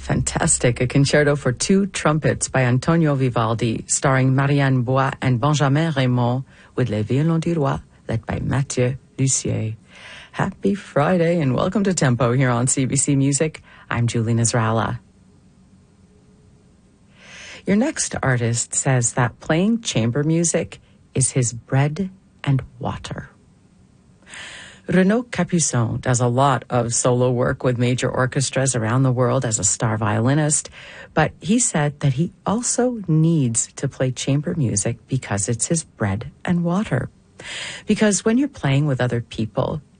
Fantastic. A concerto for two trumpets by Antonio Vivaldi, starring Marianne Bois and Benjamin Raymond, with Les Violons du Roi, led by Mathieu Lussier. Happy Friday and welcome to Tempo here on CBC Music. I'm Julie Nasrallah. Your next artist says that playing chamber music is his bread and water. Renaud Capuçon does a lot of solo work with major orchestras around the world as a star violinist, but he said that he also needs to play chamber music because it's his bread and water. Because when you're playing with other people,